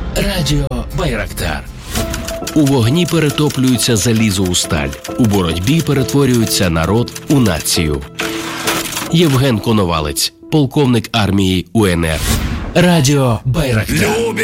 Радіо Байрактар. У вогні перетоплюється залізо у сталь. У боротьбі перетворюється народ у націю. Євген Коновалець, полковник армії УНР. Радіо Байрактар.